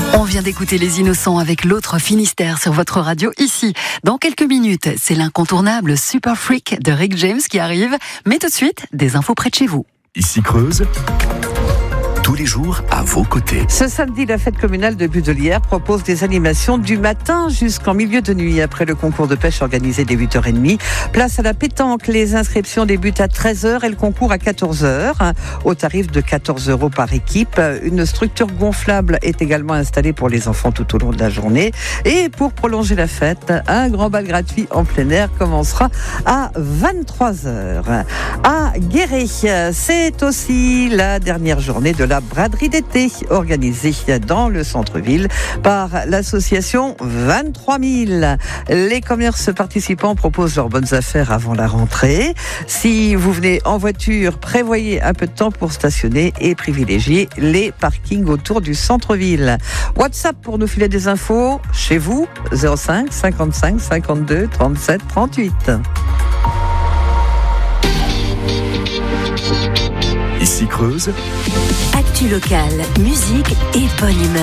On vient d'écouter Les Innocents avec l'autre Finistère sur votre radio ici. Dans quelques minutes, c'est l'incontournable Super Freak de Rick James qui arrive. Mais tout de suite, des infos près de chez vous. Ici Creuse, tous les jours à vos côtés. Ce samedi, la fête communale de Budelière propose des animations du matin jusqu'en milieu de nuit. Après le concours de pêche organisé dès 8h30, place à la pétanque. Les inscriptions débutent à 13h et le concours à 14h, au tarif de 14 € par équipe. Une structure gonflable est également installée pour les enfants tout au long de la journée. Et pour prolonger la fête, un grand bal gratuit en plein air commencera à 23h. À Guéret, c'est aussi la dernière journée de la braderie d'été organisée dans le centre-ville par l'association 23 000. Les commerces participants proposent leurs bonnes affaires avant la rentrée. Si vous venez en voiture, prévoyez un peu de temps pour stationner et privilégiez les parkings autour du centre-ville. WhatsApp pour nous filer des infos chez vous, 05 55 52 37 38. Ici Creuse, Actu locale, musique et bonne humeur.